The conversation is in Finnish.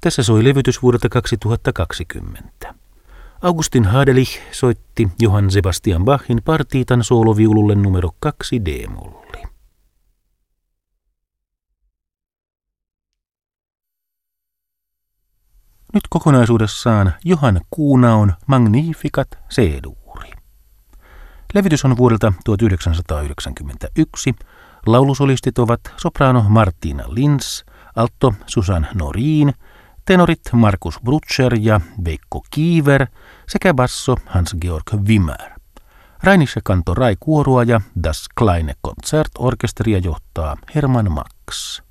Tässä soi levytys vuodelta 2020. Augustin Hadelich soitti Johann Sebastian Bachin partiitan sooloviululle numero 2 d-molli. Nyt kokonaisuudessaan Johann Kuunaon Magnificat C-duuri. Levitys on vuodelta 1991. Laulusolistit ovat sopraano Martina Linz, alto Susanne Norin, tenorit Markus Brutscher ja Veikko Kiiver sekä basso Hans-Georg Wimmer. Rainische Kantorei kuorua ja Das Kleine Konzertorkesteria johtaa Hermann Max.